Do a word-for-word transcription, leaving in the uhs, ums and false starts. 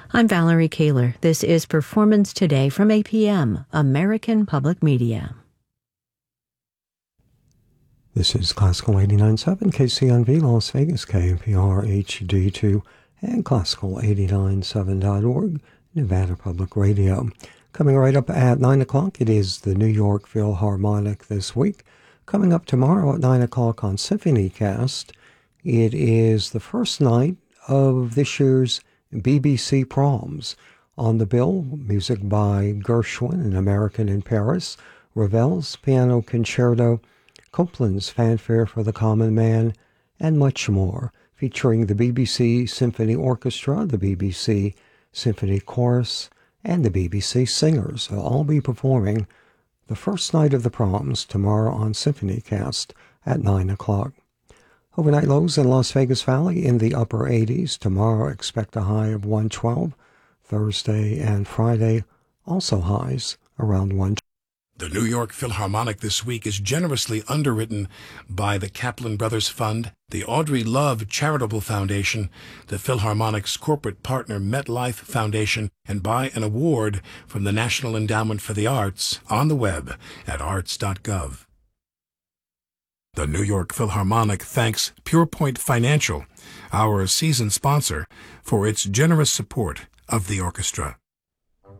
I'm Valerie Kaler. This is Performance Today from A P M, American Public Media. This is Classical eighty-nine point seven, K C N V Las Vegas, K N P R H D two, and Classical eighty-nine point seven dot org, Nevada Public Radio. Coming right up at nine o'clock, it is the New York Philharmonic this week. Coming up tomorrow at nine o'clock on SymphonyCast, it is the first night of this year's B B C Proms. On the bill, music by Gershwin, An American in Paris, Ravel's Piano Concerto, Copland's Fanfare for the Common Man, and much more, featuring the B B C Symphony Orchestra, the B B C Symphony Chorus, and the B B C Singers. They'll all be performing the first night of the Proms tomorrow on SymphonyCast at nine o'clock. Overnight lows in Las Vegas Valley in the upper eighties. Tomorrow expect a high of one twelve. Thursday and Friday also highs around one twelve. The New York Philharmonic this week is generously underwritten by the Kaplan Brothers Fund, the Audrey Love Charitable Foundation, the Philharmonic's corporate partner MetLife Foundation, and by an award from the National Endowment for the Arts on the web at arts dot gov. The New York Philharmonic thanks PurePoint Financial, our season sponsor, for its generous support of the orchestra.